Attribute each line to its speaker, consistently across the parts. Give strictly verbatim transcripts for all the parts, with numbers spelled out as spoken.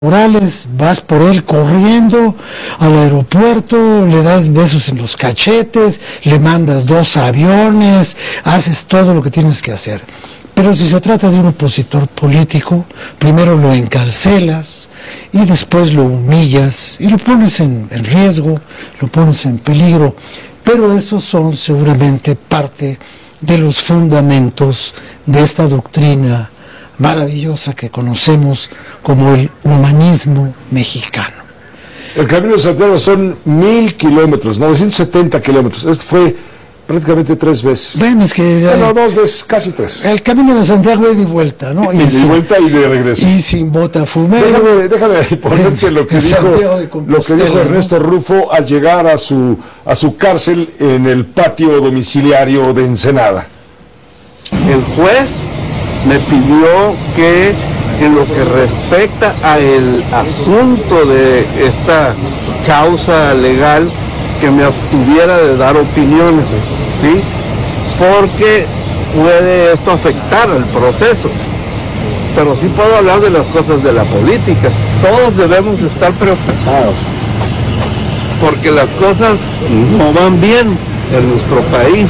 Speaker 1: Morales, vas por él corriendo al aeropuerto, le das besos en los cachetes, le mandas dos aviones, haces todo lo que tienes que hacer. Pero si se trata de un opositor político, primero lo encarcelas y después lo humillas y lo pones en, en riesgo, lo pones en peligro. Pero esos son seguramente parte de los fundamentos de esta doctrina maravillosa que conocemos como el humanismo mexicano.
Speaker 2: El Camino de Santiago son mil kilómetros, novecientos setenta kilómetros. Esto fue prácticamente tres veces.
Speaker 1: Bueno, es que...
Speaker 2: Bueno, hay, dos veces, casi tres.
Speaker 1: El Camino de Santiago es de vuelta, ¿no?
Speaker 2: Y, y de sin, vuelta y de regreso.
Speaker 1: Y sin Botafumeiro.
Speaker 2: Déjame, déjame ponerte lo que dijo, lo que dijo Ernesto Rufo al llegar a su, a su cárcel en el patio domiciliario de Ensenada.
Speaker 3: El juez me pidió que en lo que respecta a el asunto de esta causa legal, que me abstuviera de dar opiniones, ¿sí? Porque puede esto afectar al proceso. Pero sí puedo hablar de las cosas de la política. Todos debemos estar preocupados, porque las cosas no van bien en nuestro país.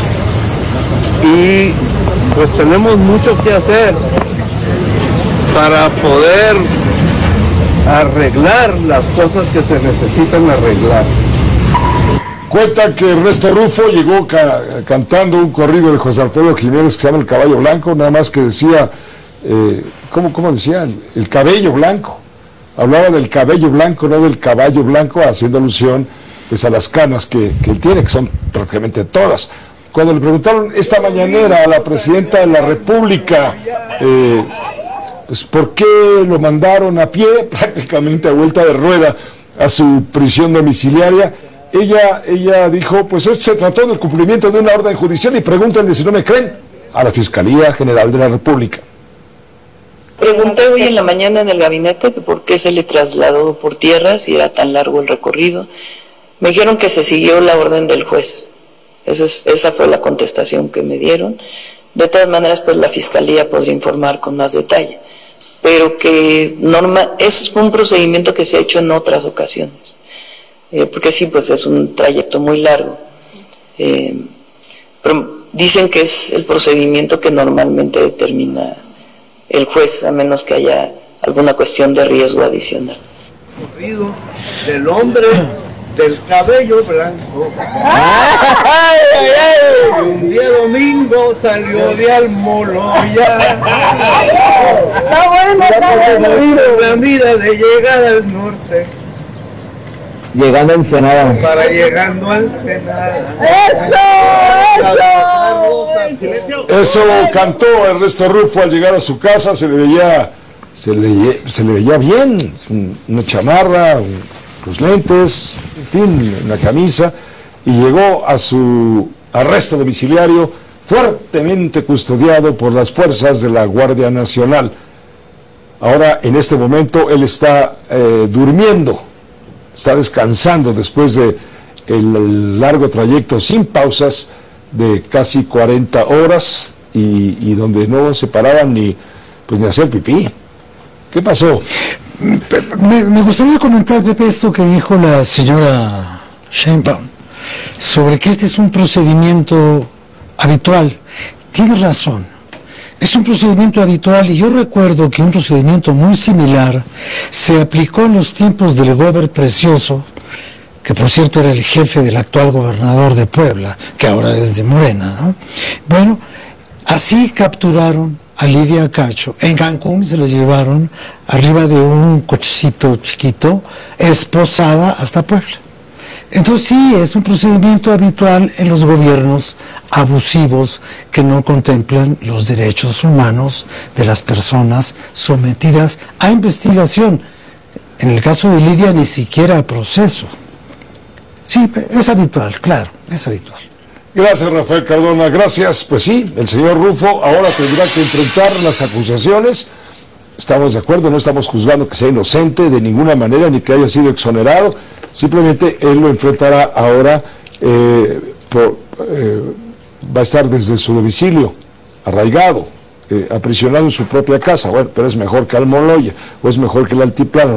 Speaker 3: Y pues tenemos mucho que hacer para poder arreglar las cosas que se necesitan arreglar.
Speaker 2: Cuentan que Ernesto Rufo llegó ca cantando un corrido de José Alfredo Jiménez que se llama El Caballo Blanco, nada más que decía, eh, ¿cómo, cómo decía? El, el cabello blanco. Hablaba del cabello blanco, no del caballo blanco, haciendo alusión pues, a las canas que, que él tiene, que son prácticamente todas. Cuando le preguntaron esta mañanera a la presidenta de la República, eh, pues por qué lo mandaron a pie, prácticamente a vuelta de rueda, a su prisión domiciliaria, ella, ella dijo, pues esto se trató del cumplimiento de una orden judicial y pregúntenle si no me creen a la Fiscalía General de la República.
Speaker 4: Pregunté hoy en la mañana en el gabinete que por qué se le trasladó por tierra si era tan largo el recorrido. Me dijeron que se siguió la orden del juez. Eso es, esa fue la contestación que me dieron. De todas maneras, pues la Fiscalía podría informar con más detalle, pero que norma, es un procedimiento que se ha hecho en otras ocasiones, eh, porque sí, pues es un trayecto muy largo. Eh, pero dicen que es el procedimiento que normalmente determina el juez, a menos que haya alguna cuestión de riesgo adicional.
Speaker 3: Corrido del hombre del cabello blanco.
Speaker 5: Ay, ay, ay.
Speaker 3: Un día domingo salió de Almoloya.
Speaker 5: Está bueno, está bueno.
Speaker 3: La mira de llegar al norte.
Speaker 6: Llegando a Ensenada.
Speaker 3: Para llegando a Ensenada.
Speaker 5: ¡Eso!
Speaker 2: ¡Eso! Eso cantó Ernesto Rufo al llegar a su casa, se le veía, se le, se le veía bien, una chamarra, los lentes, en fin, una camisa, y llegó a su arresto domiciliario fuertemente custodiado por las fuerzas de la Guardia Nacional. Ahora, en este momento, él está eh, durmiendo, está descansando después de el, el largo trayecto sin pausas de casi cuarenta horas y, y donde no se paraban ni, pues, ni hacer pipí. ¿Qué pasó?
Speaker 1: Me, me gustaría comentar, Pepe, esto que dijo la señora Sheinbaum sobre que este es un procedimiento habitual. Tiene razón, es un procedimiento habitual y yo recuerdo que un procedimiento muy similar se aplicó en los tiempos del Gober Precioso, que por cierto era el jefe del actual gobernador de Puebla, que ahora es de Morena, ¿no? Bueno, así capturaron a Lidia Cacho en Cancún y se la llevaron arriba de un cochecito chiquito, esposada hasta Puebla. Entonces sí, es un procedimiento habitual en los gobiernos abusivos que no contemplan los derechos humanos de las personas sometidas a investigación. En el caso de Lidia ni siquiera a proceso. Sí, es habitual, claro, es habitual.
Speaker 2: Gracias, Rafael Cardona, gracias. Pues sí, el señor Rufo ahora tendrá que enfrentar las acusaciones. Estamos de acuerdo, no estamos juzgando que sea inocente de ninguna manera, ni que haya sido exonerado. Simplemente él lo enfrentará ahora, eh, por, eh, va a estar desde su domicilio, arraigado, eh, aprisionado en su propia casa. Bueno, pero es mejor que Almoloya, o es mejor que el altiplano.